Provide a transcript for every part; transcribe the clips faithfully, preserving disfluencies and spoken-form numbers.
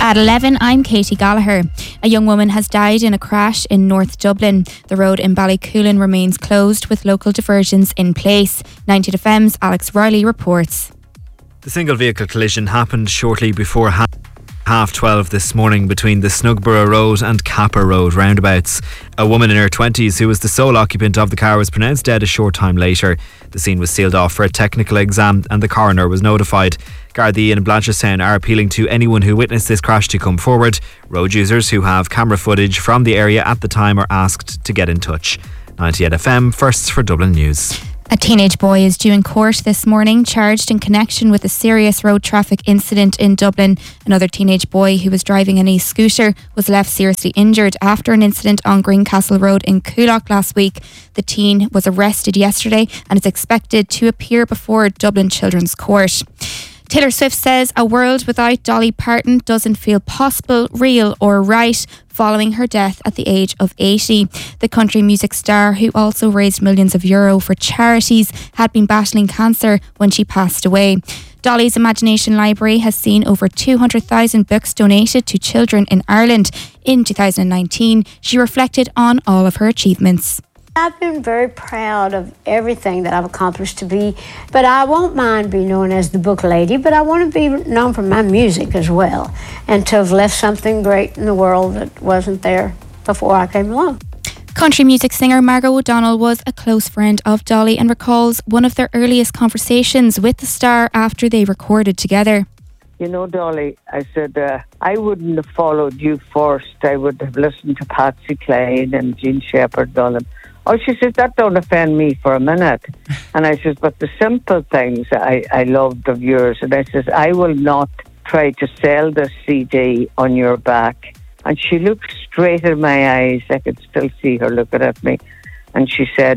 At eleven, I'm Katie Gallagher. A young woman has died in a crash in North Dublin. The road in Ballycoolin remains closed with local diversions in place. ninety F M's Alex Riley reports. The single vehicle collision happened shortly before half half twelve this morning between the Snugborough Road and Capper Road roundabouts. A woman in her twenties who was the sole occupant of the car was pronounced dead a short time later. The scene was sealed off for a technical exam and the coroner was notified. Gardaí in Blanchardstown are appealing to anyone who witnessed this crash to come forward. Road users who have camera footage from the area at the time are asked to get in touch. ninety-eight F M, first for Dublin News. A teenage boy is due in court this morning, charged in connection with a serious road traffic incident in Dublin. Another teenage boy who was driving an e-scooter was left seriously injured after an incident on Greencastle Road in Coolock last week. The teen was arrested yesterday and is expected to appear before Dublin Children's Court. Taylor Swift says a world without Dolly Parton doesn't feel possible, real or right following her death at the age of eighty. The country music star, who also raised millions of euro for charities, had been battling cancer when she passed away. Dolly's Imagination Library has seen over two hundred thousand books donated to children in Ireland. In two thousand nineteen, she reflected on all of her achievements. I've been very proud of everything that I've accomplished to be, but I won't mind being known as the book lady, but I want to be known for my music as well, and to have left something great in the world that wasn't there before I came along. Country music singer Margot O'Donnell was a close friend of Dolly and recalls one of their earliest conversations with the star after they recorded together. You know, Dolly, I said, uh, I wouldn't have followed you first. I would have listened to Patsy Cline and Jean Shepherd and all them. Oh, she says, that don't offend me for a minute. And I says, but the simple things I, I loved of yours. And I says, I will not try to sell the C D on your back. And she looked straight in my eyes. I could still see her looking at me. And she said,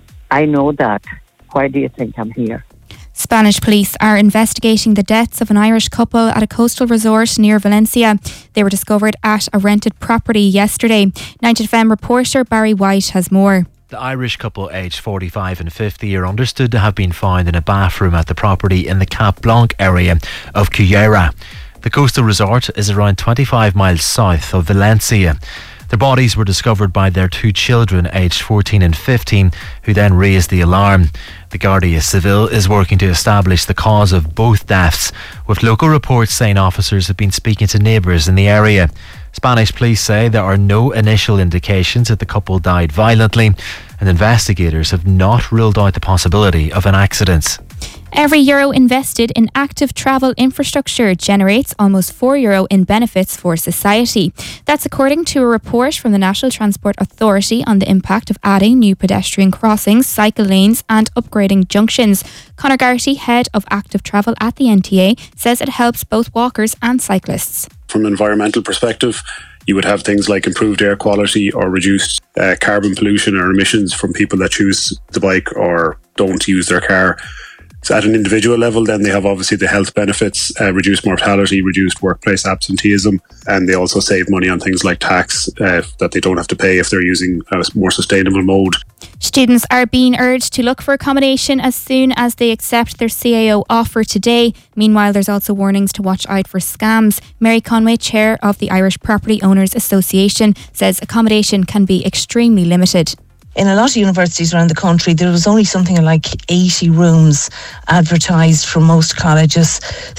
I know that. Why do you think I'm here? Spanish police are investigating the deaths of an Irish couple at a coastal resort near Valencia. They were discovered at a rented property yesterday. ninety F M reporter Barry White has more. The Irish couple, aged forty-five and fifty, are understood to have been found in a bathroom at the property in the Cap Blanc area of Cullera. The coastal resort is around twenty-five miles south of Valencia. Their bodies were discovered by their two children, aged fourteen and fifteen, who then raised the alarm. The Guardia Civil is working to establish the cause of both deaths, with local reports saying officers have been speaking to neighbours in the area. Spanish police say there are no initial indications that the couple died violently, and investigators have not ruled out the possibility of an accident. Every euro invested in active travel infrastructure generates almost four euro in benefits for society. That's according to a report from the National Transport Authority on the impact of adding new pedestrian crossings, cycle lanes and upgrading junctions. Conor Garrity, head of active travel at the N T A, says it helps both walkers and cyclists. From an environmental perspective, you would have things like improved air quality or reduced uh, carbon pollution or emissions from people that choose the bike or don't use their car. So at an individual level, then they have obviously the health benefits, uh, reduced mortality, reduced workplace absenteeism, and they also save money on things like tax uh, that they don't have to pay if they're using a more sustainable mode. Students are being urged to look for accommodation as soon as they accept their C A O offer today. Meanwhile, there's also warnings to watch out for scams. Mary Conway, chair of the Irish Property Owners Association, says accommodation can be extremely limited. In a lot of universities around the country, there was only something like eighty rooms advertised for most colleges.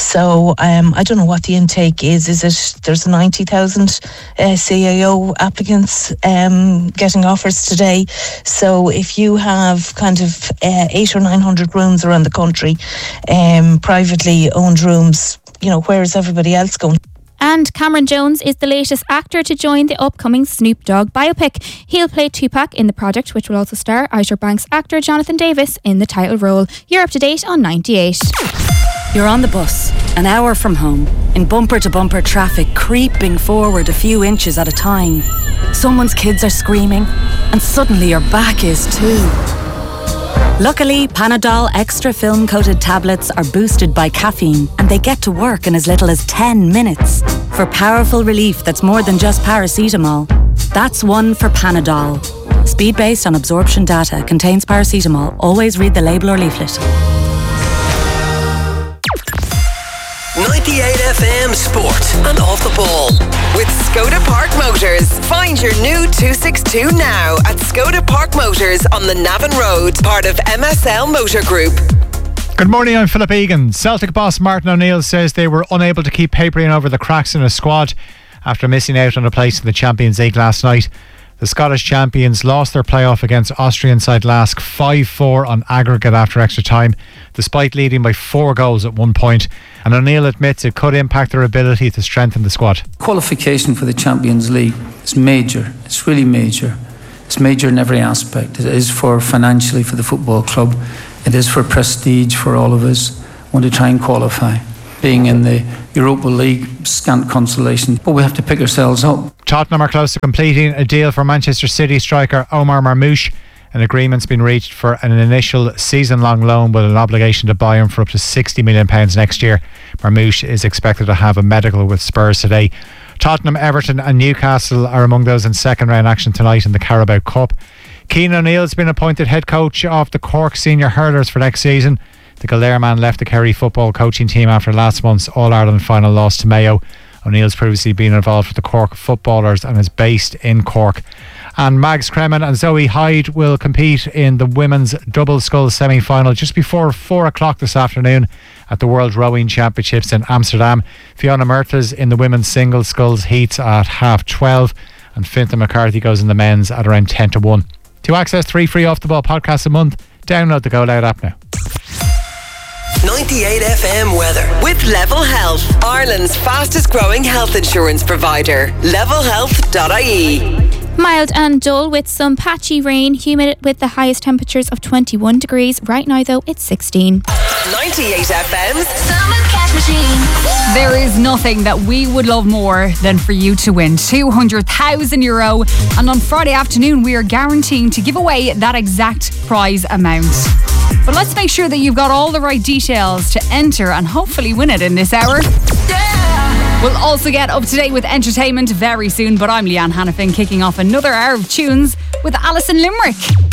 So um, I don't know what the intake is. Is it there's ninety thousand uh, C A O applicants um, getting offers today? So if you have kind of uh, eight or nine hundred rooms around the country, um, privately owned rooms, you know, where is everybody else going? And Cameron Jones is the latest actor to join the upcoming Snoop Dogg biopic. He'll play Tupac in the project, which will also star Outer Banks actor Jonathan Davis in the title role. You're up to date on ninety-eight. You're on the bus, an hour from home, in bumper-to-bumper traffic, creeping forward a few inches at a time. Someone's kids are screaming, and suddenly your back is too. Luckily, Panadol Extra film-coated tablets are boosted by caffeine and they get to work in as little as ten minutes. For powerful relief that's more than just paracetamol. That's one for Panadol. Speed based on absorption data, contains paracetamol. Always read the label or leaflet. ninety-eight F M Sport and Off the Ball. With Skoda Park Motors. Find your new two sixty-two now at Skoda Park Motors on the Navan Road, part of M S L Motor Group. Good morning, I'm Philip Egan. Celtic boss Martin O'Neill says they were unable to keep papering over the cracks in a squad after missing out on a place in the Champions League last night. The Scottish champions lost their playoff against Austrian side Lask five four on aggregate after extra time, despite leading by four goals at one point. And O'Neill admits it could impact their ability to strengthen the squad. Qualification for the Champions League is major. It's really major. It's major in every aspect. It is for financially for the football club. It is for prestige for all of us. We want to try and qualify. Being in the Europa League, scant consolation, but we have to pick ourselves up. Tottenham are close to completing a deal for Manchester City striker Omar Marmoush. An agreement's been reached for an initial season-long loan with an obligation to buy him for up to sixty million pounds next year. Marmoush is expected to have a medical with Spurs today. Tottenham, Everton and Newcastle are among those in second round action tonight in the Carabao Cup. Cian O'Neill has been appointed head coach of the Cork senior hurlers for next season. The Kildare man left the Kerry football coaching team after last month's All-Ireland final loss to Mayo. O'Neill's previously been involved with the Cork footballers and is based in Cork. And Mags Kremen and Zoe Hyde will compete in the women's double sculls semi-final just before four o'clock this afternoon at the World Rowing Championships in Amsterdam. Fiona Murtagh's in the women's single sculls heats at half twelve, and Fintan McCarthy goes in the men's at around ten to one. To access three free Off the Ball podcasts a month, download the Go Loud app now. ninety-eight F M weather with Level Health, Ireland's fastest growing health insurance provider. level health dot I E. Mild and dull with some patchy rain, humid with the highest temperatures of twenty-one degrees. Right now though, it's sixteen. ninety-eight F M's Summer Cash Machine. There is nothing that we would love more than for you to win two hundred thousand euro. And on Friday afternoon, we are guaranteeing to give away that exact prize amount. But let's make sure that you've got all the right details to enter and hopefully win it in this hour. Yeah. We'll also get up to date with entertainment very soon, but I'm Leanne Hannafin, kicking off another hour of tunes with Alison Limerick.